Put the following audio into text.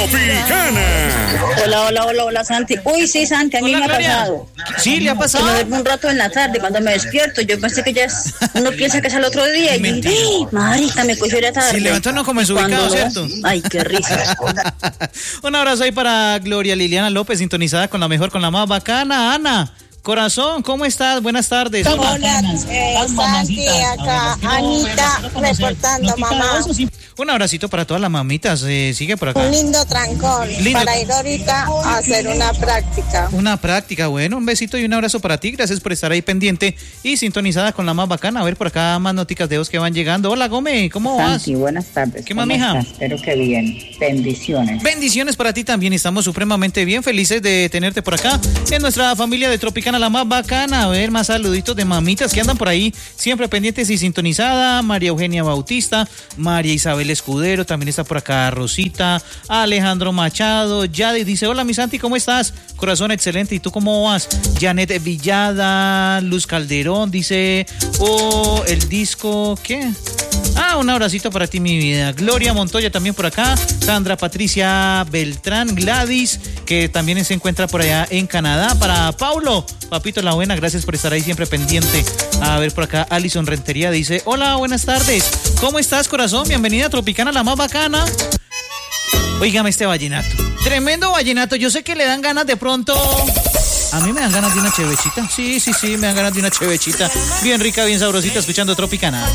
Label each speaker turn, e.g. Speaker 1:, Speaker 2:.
Speaker 1: Tropicana.
Speaker 2: Hola, Santi. Uy, sí, Santi, a mí me ha pasado.
Speaker 3: Sí, le ha pasado.
Speaker 2: Me duermo un rato en la tarde cuando me despierto. Yo pensé que ya es, uno piensa que es al otro día. Y yo, marica, me cogió la tarde.
Speaker 3: Si levantó no como desubicado, ¿cierto?
Speaker 2: Ay, qué risa.
Speaker 3: Un abrazo ahí para Gloria Liliana López, sintonizada con la mejor, con la más bacana. Ana, corazón, ¿cómo estás? Buenas tardes.
Speaker 4: Hola, Santi, acá Anita reportando, mamá.
Speaker 3: Un abracito para todas las mamitas, sigue por acá.
Speaker 4: Un lindo trancón para ir ahorita a hacer una práctica.
Speaker 3: Una práctica, bueno, un besito y un abrazo para ti, gracias por estar ahí pendiente y sintonizada con la más bacana. A ver por acá más noticas de voz que van llegando. Hola, Gómez, ¿cómo vas?
Speaker 5: Santi, buenas tardes.
Speaker 3: ¿Qué más, mija?
Speaker 5: Espero que bien, bendiciones.
Speaker 3: Bendiciones para ti también, estamos supremamente bien, felices de tenerte por acá en nuestra familia de Tropicana, la más bacana. A ver, más saluditos de mamitas que andan por ahí, siempre pendientes y sintonizada. María Eugenia Bautista, María Isabel Escudero, también está por acá Rosita, Alejandro Machado, Yadi dice, hola mi Santi, ¿cómo estás? Corazón excelente, ¿y tú cómo vas? Janet Villada, Luz Calderón dice, el disco, ¿qué? Un abracito para ti, mi vida. Gloria Montoya también por acá, Sandra Patricia Beltrán, Gladys, que también se encuentra por allá en Canadá. Para Paulo, papito la buena, gracias por estar ahí siempre pendiente. A ver por acá, Alison Rentería dice, hola, buenas tardes, ¿cómo estás, corazón? Bienvenida a Tropicana, la más bacana. Óigame este vallenato, tremendo vallenato, yo sé que le dan ganas de pronto... A mí me dan ganas de una chevechita, sí, me dan ganas de una chevechita, bien rica, bien sabrosita, escuchando Tropicana.